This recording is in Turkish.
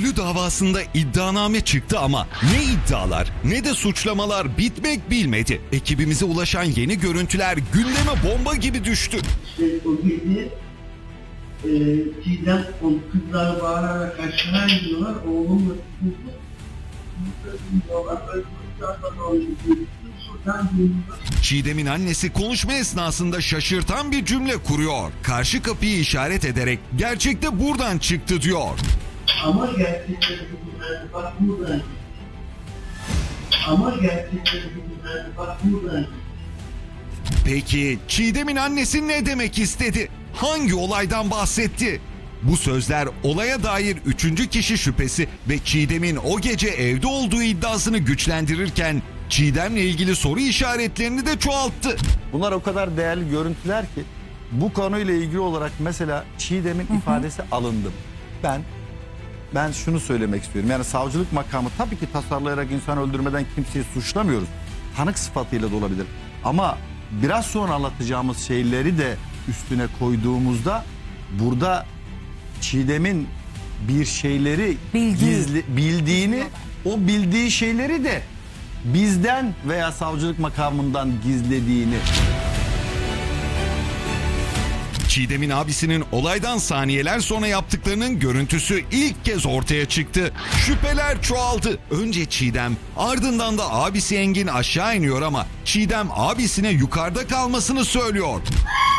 Eylül davasında iddianame çıktı ama ne iddialar ne de suçlamalar bitmek bilmedi. Ekibimize ulaşan yeni görüntüler gündeme bomba gibi düştü. İşte o gece Çiğdem o kızlar bağırarak aşağı iniyorlar. Oğlumla tutulduk. Çiğdem'in annesi konuşma esnasında şaşırtan bir cümle kuruyor. Karşı kapıyı işaret ederek gerçekte buradan çıktı diyor. Ama gerçekten bunlar bak buradan. Ama gerçekten bunlar bak buradan. Peki Çiğdem'in annesi ne demek istedi? Hangi olaydan bahsetti? Bu sözler olaya dair üçüncü kişi şüphesi ve Çiğdem'in o gece evde olduğu iddiasını güçlendirirken Çiğdem'le ilgili soru işaretlerini de çoğalttı. Bunlar o kadar değerli görüntüler ki bu konuyla ilgili olarak mesela Çiğdem'in ifadesi alındı. Ben şunu söylemek istiyorum. Yani savcılık makamı tabii ki tasarlayarak insan öldürmeden kimseyi suçlamıyoruz. Tanık sıfatıyla da olabilir. Ama biraz sonra anlatacağımız şeyleri de üstüne koyduğumuzda burada Çiğdem'in bir şeyleri bildiğini, o bildiği şeyleri de bizden veya savcılık makamından gizlediğini. Çiğdem'in abisinin olaydan saniyeler sonra yaptıklarının görüntüsü ilk kez ortaya çıktı. Şüpheler çoğaldı. Önce Çiğdem, ardından da abisi Engin aşağı iniyor ama Çiğdem abisine yukarıda kalmasını söylüyor.